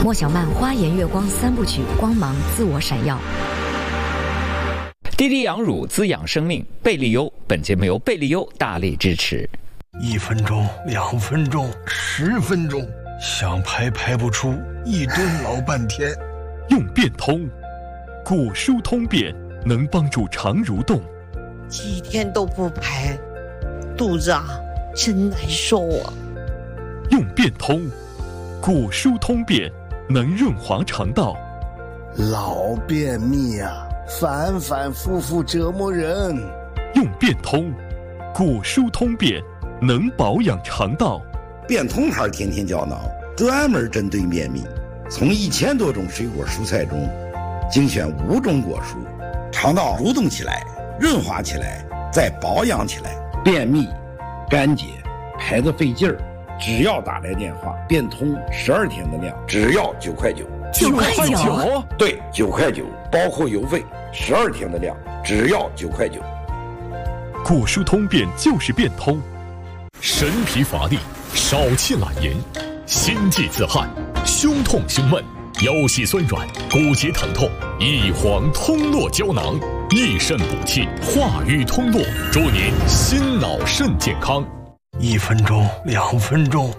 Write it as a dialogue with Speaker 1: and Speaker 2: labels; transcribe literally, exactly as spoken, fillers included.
Speaker 1: 莫小曼花颜月光三部曲，光芒自我闪耀。
Speaker 2: 滴滴养乳滋养生命，贝利优。本节目由贝利优大力支持。
Speaker 3: 一分钟，两分钟，十分钟，想排排不出，一蹲老半天。
Speaker 4: 用变通，骨疏通便，能帮助肠蠕动。
Speaker 5: 几天都不排，肚子啊真难受啊。
Speaker 4: 用变通，骨疏通便，能润滑肠道。
Speaker 3: 老便秘啊，反反复复折磨人。
Speaker 4: 用变通，骨疏通便，能保养肠道。
Speaker 6: 变通牌天天胶囊专门针对便秘，从一千多种水果蔬菜中精选五种果蔬，肠道蠕动起来，润滑起来，再保养起来。便秘、干结、排得费劲儿，只要打来电话，变通十二天的量，只要九块九。
Speaker 1: 九块九？
Speaker 6: 对，九块九，包括邮费，十二天的量，只要九块九。
Speaker 4: 骨疏通便就是变通。神疲乏力，少气懒言，心悸自汗，胸痛胸闷，腰膝酸软，骨节疼痛，一黄通络胶囊，益肾补气，化瘀通络，祝您心脑肾健康。
Speaker 3: 一分钟，两分钟，